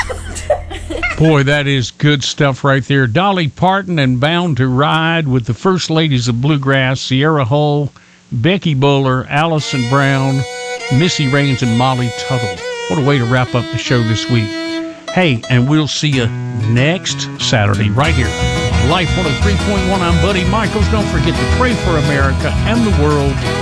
Boy, that is good stuff right there. Dolly Parton and Bound to Ride with the First Ladies of Bluegrass, Sierra Hull, Becky Buller, Allison Brown, Missy Raines, and Molly Tuttle. What a way to wrap up the show this week. Hey, and we'll see you next Saturday right here on Life 103.1. I'm Buddy Michaels. Don't forget to pray for America and the world.